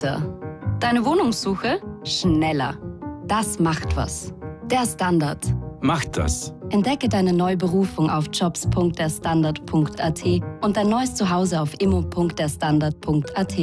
Deine Wohnungssuche schneller. Das macht was. Der Standard. Macht das. Entdecke deine neue Berufung auf jobs.derstandard.at und dein neues Zuhause auf immo.derstandard.at.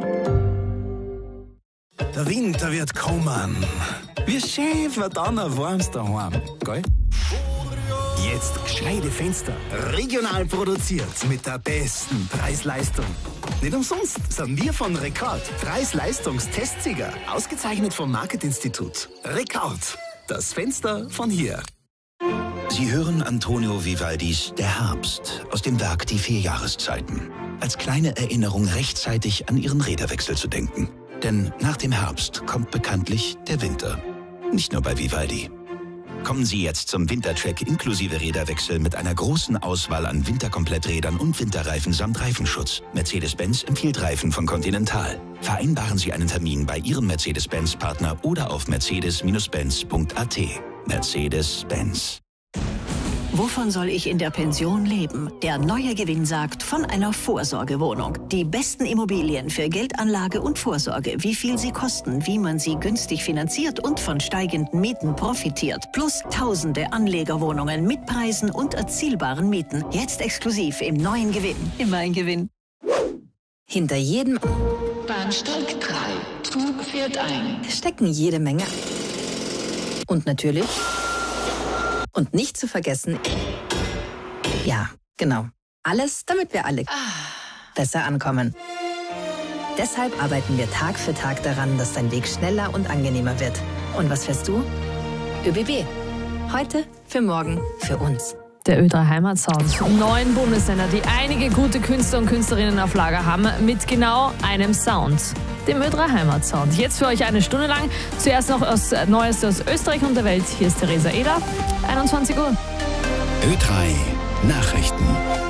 Der Winter wird kommen. Wie schön wird dann ein warmes daheim, gell? Jetzt gescheite Fenster. Regional produziert mit der besten Preis-Leistung. Nicht umsonst sind wir von Rekord Preis-Leistungs-Testsieger. Ausgezeichnet vom Marketinstitut. Rekord. Das Fenster von hier. Sie hören Antonio Vivaldis Der Herbst aus dem Werk Die 4 Jahreszeiten. Als kleine Erinnerung rechtzeitig an Ihren Räderwechsel zu denken. Denn nach dem Herbst kommt bekanntlich der Winter. Nicht nur bei Vivaldi. Kommen Sie jetzt zum Wintercheck inklusive Räderwechsel mit einer großen Auswahl an Winterkompletträdern und Winterreifen samt Reifenschutz. Mercedes-Benz empfiehlt Reifen von Continental. Vereinbaren Sie einen Termin bei Ihrem Mercedes-Benz-Partner oder auf mercedes-benz.at. Mercedes-Benz. Wovon soll ich in der Pension leben? Der neue Gewinn sagt von einer Vorsorgewohnung. Die besten Immobilien für Geldanlage und Vorsorge, wie viel sie kosten, wie man sie günstig finanziert und von steigenden Mieten profitiert. Plus tausende Anlegerwohnungen mit Preisen und erzielbaren Mieten. Jetzt exklusiv im neuen Gewinn. Immer ein Gewinn. Hinter jedem Bahnsteig 3. Zug fährt ein. stecken jede Menge. Und natürlich... Und nicht zu vergessen, ja, genau, alles, damit wir alle besser ankommen. Deshalb arbeiten wir Tag für Tag daran, dass dein Weg schneller und angenehmer wird. Und was fährst du? ÖBB. Heute, für morgen, für uns. Der Ö3 Heimatsound. 9 Bundesländer, die einige gute Künstler und Künstlerinnen auf Lager haben, mit genau einem Sound. Dem Ö3 Heimatsound. Jetzt für euch eine Stunde lang. Zuerst noch das Neueste aus Österreich und der Welt. Hier ist Theresa Eder. 21 Uhr. Ö3 Nachrichten.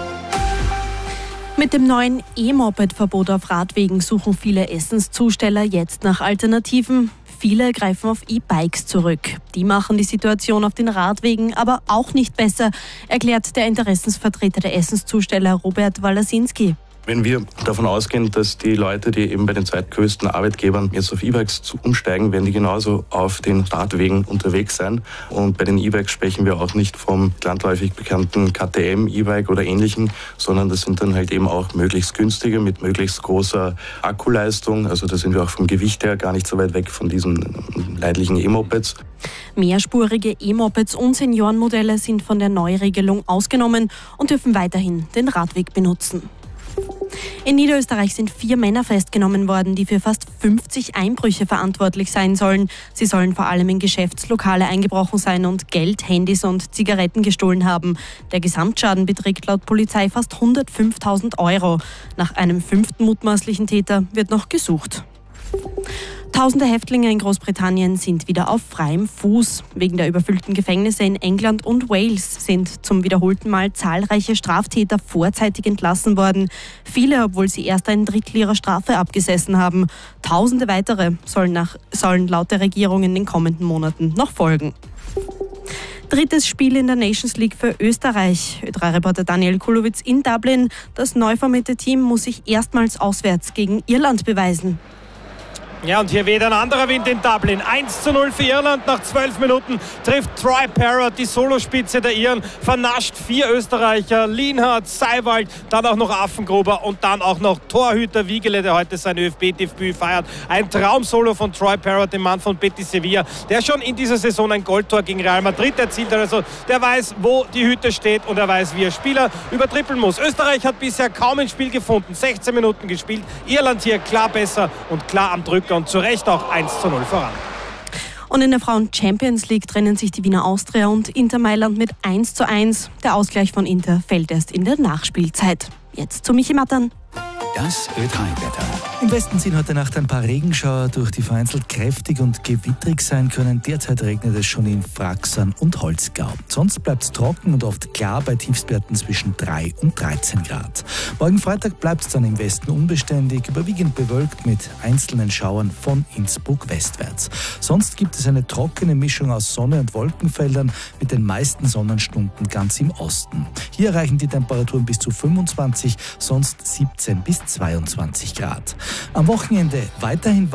Mit dem neuen E-Moped-Verbot auf Radwegen suchen viele Essenszusteller jetzt nach Alternativen. Viele greifen auf E-Bikes zurück. Die machen die Situation auf den Radwegen aber auch nicht besser, erklärt der Interessensvertreter der Essenszusteller Robert Walasinski. Wenn wir davon ausgehen, dass die Leute, die eben bei den zweitgrößten Arbeitgebern jetzt auf E-Bikes umsteigen, werden die genauso auf den Radwegen unterwegs sein. Und bei den E-Bikes sprechen wir auch nicht vom landläufig bekannten KTM-E-Bike oder ähnlichen, sondern das sind dann halt eben auch möglichst günstige mit möglichst großer Akkuleistung. Also da sind wir auch vom Gewicht her gar nicht so weit weg von diesen leidlichen E-Mopeds. Mehrspurige E-Mopeds und Seniorenmodelle sind von der Neuregelung ausgenommen und dürfen weiterhin den Radweg benutzen. In Niederösterreich sind 4 Männer festgenommen worden, die für fast 50 Einbrüche verantwortlich sein sollen. Sie sollen vor allem in Geschäftslokale eingebrochen sein und Geld, Handys und Zigaretten gestohlen haben. Der Gesamtschaden beträgt laut Polizei fast 105.000 €. Nach einem 5. mutmaßlichen Täter wird noch gesucht. Tausende Häftlinge in Großbritannien sind wieder auf freiem Fuß. Wegen der überfüllten Gefängnisse in England und Wales sind zum wiederholten Mal zahlreiche Straftäter vorzeitig entlassen worden. Viele, obwohl sie erst ein Drittel ihrer Strafe abgesessen haben. Tausende weitere sollen laut der Regierung in den kommenden Monaten noch folgen. Drittes Spiel in der Nations League für Österreich. Ö3-Reporter Daniel Kulowitz in Dublin. Das neu formierte Team muss sich erstmals auswärts gegen Irland beweisen. Ja, und hier weht ein anderer Wind in Dublin. 1:0 für Irland. Nach 12 Minuten trifft Troy Parrott, die Solospitze der Iren, vernascht 4 Österreicher, Lienhardt, Seiwald, dann auch noch Affengruber und dann auch noch Torhüter Wiegele, der heute sein ÖFB-Debüt feiert. Ein Traumsolo von Troy Parrott, dem Mann von Betis Sevilla, der schon in dieser Saison ein Goldtor gegen Real Madrid erzielt hat. Also der weiß, wo die Hütte steht und er weiß, wie er Spieler übertrippeln muss. Österreich hat bisher kaum ein Spiel gefunden, 16 Minuten gespielt. Irland hier klar besser und klar am Drücker und zu Recht auch 1:0 voran. Und in der Frauen-Champions League trennen sich die Wiener Austria und Inter Mailand mit 1:1. Der Ausgleich von Inter fällt erst in der Nachspielzeit. Jetzt zu Michi Mattern. Das Ö3-Wetter. Im Westen ziehen heute Nacht ein paar Regenschauer durch, die vereinzelt kräftig und gewittrig sein können. Derzeit regnet es schon in Fraxern und Holzgau. Sonst bleibt es trocken und oft klar bei Tiefstwerten zwischen 3 und 13 Grad. Morgen Freitag bleibt es dann im Westen unbeständig, überwiegend bewölkt mit einzelnen Schauern von Innsbruck westwärts. Sonst gibt es eine trockene Mischung aus Sonne und Wolkenfeldern mit den meisten Sonnenstunden ganz im Osten. Hier erreichen die Temperaturen bis zu 25, sonst 17 bis 22 Grad. Am Wochenende weiterhin